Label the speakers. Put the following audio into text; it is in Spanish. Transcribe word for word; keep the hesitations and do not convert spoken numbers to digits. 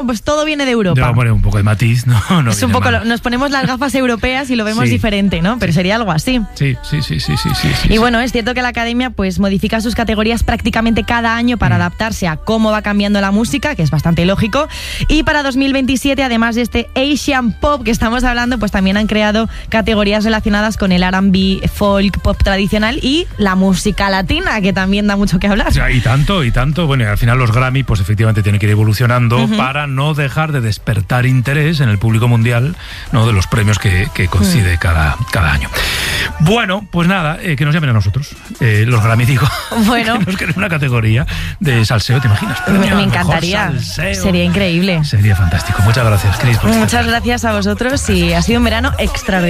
Speaker 1: pues todo viene de Europa.
Speaker 2: Debo poner un poco de matiz, ¿no? no
Speaker 1: es un poco,
Speaker 2: mal.
Speaker 1: nos ponemos las gafas europeas y lo vemos
Speaker 2: sí.
Speaker 1: diferente, ¿no? Pero sería algo así.
Speaker 2: Sí, sí, sí, sí, sí, sí, sí
Speaker 1: Y
Speaker 2: sí.
Speaker 1: bueno, es cierto que la Academia pues modifica sus categorías prácticamente cada año para mm. adaptarse a cómo va cambiando la música, que es bastante lógico. Y para dos mil veintisiete, además de este Asian Pop que estamos hablando, pues también han creado categorías relacionadas con el R and B, folk, pop tradicional y la música latina, que también da mucho que hablar.
Speaker 2: O sea, y tanto, y tanto. Bueno, y al final los Grammy, pues efectivamente tienen que ir evolucionando uh-huh. para no dejar de despertar interés en el público mundial, ¿no? De los premios que, que concede uh-huh. cada, cada año. Bueno, pues nada, eh, que nos llamen a nosotros, eh, los Grammy, digo.
Speaker 1: Bueno.
Speaker 2: Que nos creen una categoría de salseo, ¿te imaginas?
Speaker 1: Me, me encantaría. Sería increíble.
Speaker 2: Sería fantástico. Muchas gracias, Cris.
Speaker 1: Muchas gracias a vosotros y ha sido un verano extraordinario.